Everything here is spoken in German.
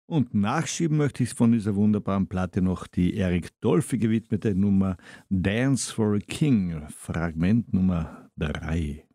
Und nachschieben möchte ich von dieser wunderbaren Platte noch die Eric Dolphy gewidmete Nummer Dance for a King, Fragment Nummer 3.